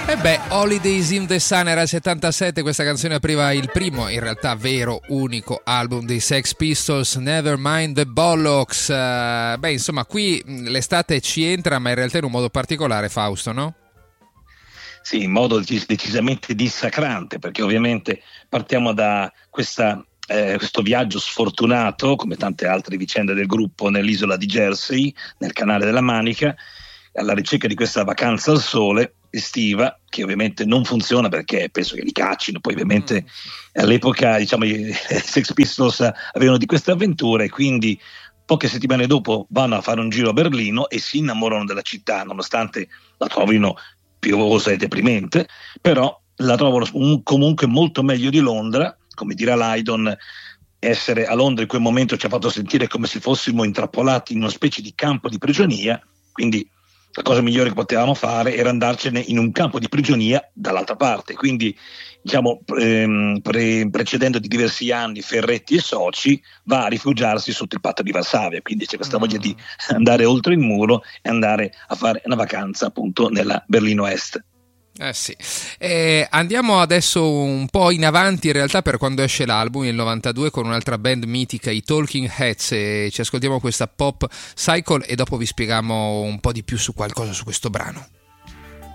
E beh, Holidays in the Sun era il 77, questa canzone apriva il primo, in realtà vero, unico album dei Sex Pistols, Nevermind the Bollocks. Beh, insomma, qui l'estate ci entra, ma in realtà in un modo particolare, Fausto, no? Sì, in modo decisamente dissacrante, perché ovviamente partiamo da questo viaggio sfortunato, come tante altre vicende del gruppo, nell'isola di Jersey, nel canale della Manica, alla ricerca di questa vacanza al sole estiva, che ovviamente non funziona perché penso che li caccino. Poi ovviamente all'epoca, diciamo, i Sex Pistols avevano di queste avventure, quindi poche settimane dopo vanno a fare un giro a Berlino e si innamorano della città, nonostante la trovino piovosa e deprimente, però la trovano comunque molto meglio di Londra. Come dirà Lydon, essere a Londra in quel momento ci ha fatto sentire come se fossimo intrappolati in una specie di campo di prigionia, quindi la cosa migliore che potevamo fare era andarcene in un campo di prigionia dall'altra parte. Quindi, diciamo, precedendo di diversi anni Ferretti e soci, va a rifugiarsi sotto il patto di Varsavia, quindi c'è questa voglia di andare oltre il muro e andare a fare una vacanza appunto nella Berlino Est. Sì. Andiamo adesso un po' in avanti in realtà per quando esce l'album nel 92 con un'altra band mitica, i Talking Heads, e ci ascoltiamo questa Pop Cycle e dopo vi spieghiamo un po' di più su qualcosa su questo brano.